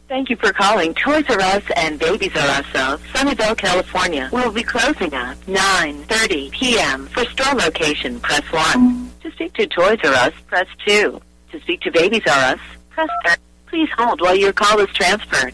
Thank you for calling Toys R Us and Babies R Us of Sunnyvale, California. We'll be closing at 9:30 p.m. For store location, press 1. To speak to Toys R Us, press 2. To speak to Babies R Us, press 3. Please hold while your call is transferred.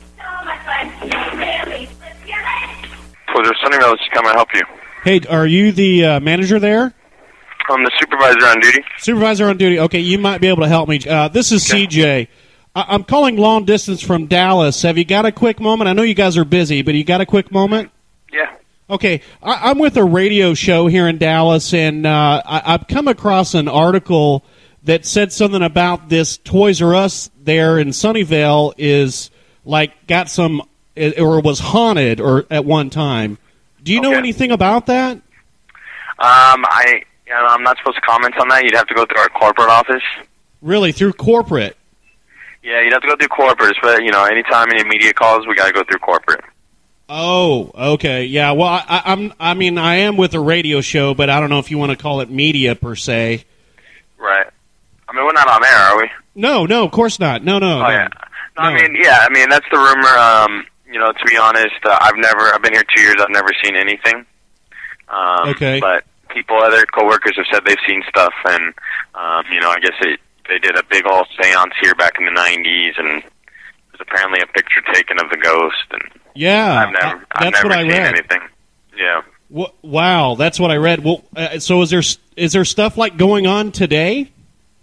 Toys R Us Sunnyvale, come and help you. Hey, are you the manager there? I'm the supervisor on duty. Supervisor on duty. Okay, you might be able to help me. This is CJ. I'm calling long distance from Dallas. Have you got a quick moment? I know you guys are busy, but you got a quick moment? Yeah. Okay, I'm with a radio show here in Dallas, and I've come across an article that said something about this Toys R Us there in Sunnyvale is like got some, or was haunted or at one time. Do you know anything about that? I'm not supposed to comment on that. You'd have to go through our corporate office. Really, through corporate? Yeah, you'd have to go through corporate. But anytime any media calls, we got to go through corporate. Oh, okay, yeah. Well, I mean, I am with a radio show, but I don't know if you want to call it media per se. Right. I mean, we're not on air, are we? No, of course not. No. Oh, yeah. No. I mean, that's the rumor. To be honest, I've been here 2 years. I've never seen anything. Okay. But other coworkers have said they've seen stuff, and I guess they did a big old seance here back in the 90s, and there's apparently a picture taken of the ghost. And yeah, I've never seen anything. Yeah. Wow, that's what I read. Well, so is there stuff like going on today?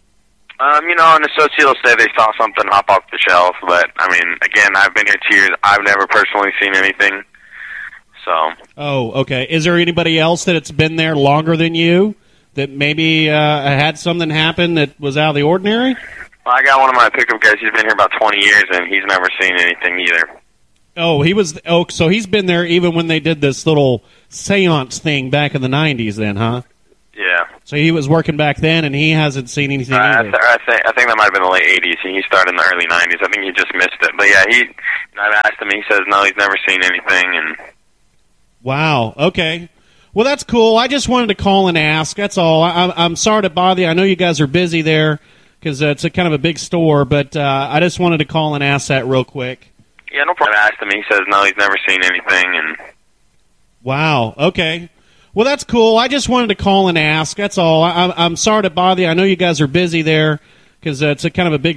An associate will say they saw something hop off the shelf, but I mean, again, I've been here 2 years. I've never personally seen anything. So. Oh, okay. Is there anybody else that it's been there longer than you that maybe had something happen that was out of the ordinary? Well, I got one of my pickup guys. He's been here about 20 years, and he's never seen anything either. Oh, so he's been there even when they did this little seance thing back in the 90s then, huh? Yeah. So he was working back then, and he hasn't seen anything either. I think that might have been the late 80s, and he started in the early 90s. I think he just missed it. But yeah, I've asked him, he says no, he's never seen anything. And wow, okay. Well, that's cool. I just wanted to call and ask, that's all. I'm sorry to bother you. I know you guys are busy there because it's a kind of a big store, but I just wanted to call and ask that real quick. Yeah, no problem. I asked him, he says no, he's never seen anything. And wow, okay. Well, that's cool. I just wanted to call and ask. That's all. I'm sorry to bother you. I know you guys are busy there because it's a kind of a big